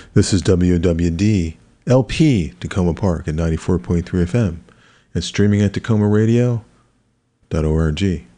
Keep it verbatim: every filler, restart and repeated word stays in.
This is W W D L P Tacoma Park at ninety-four point three F M and streaming at tacoma radio dot org.